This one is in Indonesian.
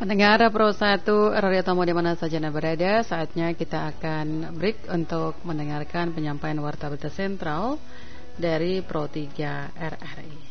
Pendengar Pro 1 Radio Tomo di mana saja Anda berada, saatnya kita akan break untuk mendengarkan penyampaian Warta Berita Sentral dari Pro 3 RRI.